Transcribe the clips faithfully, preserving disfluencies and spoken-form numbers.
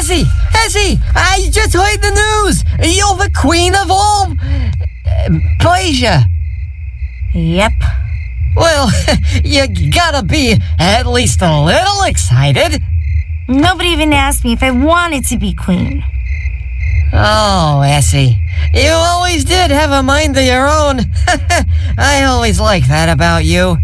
Essie, Essie, I just heard the news. You're the queen of all uh, Persia. Yep. Well, you gotta be at least a little excited. Nobody even asked me if I wanted to be queen. Oh, Essie, you always did have a mind of your own. I always liked that about you.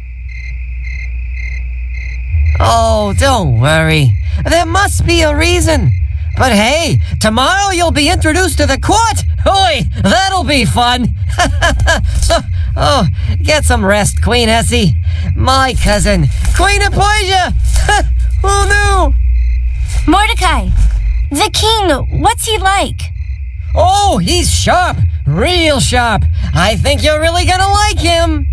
Oh, don't worry. There must be a reason. But hey, tomorrow you'll be introduced to the court. Oi, that'll be fun. So, oh, get some rest, Queen Essie. My cousin, Queen of Persia. Who knew? Mordecai, the king, what's he like? Oh, he's sharp, real sharp. I think you're really gonna like him.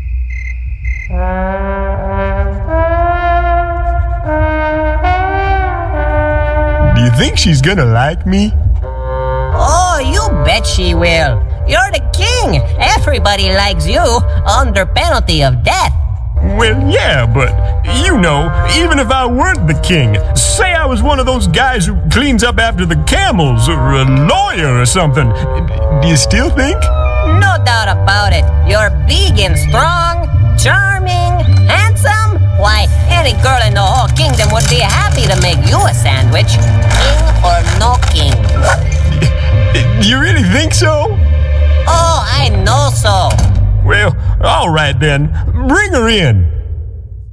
Do you think she's gonna like me? Oh, you bet she will. You're the king. Everybody likes you under penalty of death. Well, yeah, but, you know, even if I weren't the king, say I was one of those guys who cleans up after the camels, or a lawyer or something, do you still think? No doubt about it. You're big and strong, charming, handsome. Why, any girl in the whole kingdom would be happy to make you a sandwich. King or no king. Do you really think so? Oh, I know so. Well, all right then. Bring her in.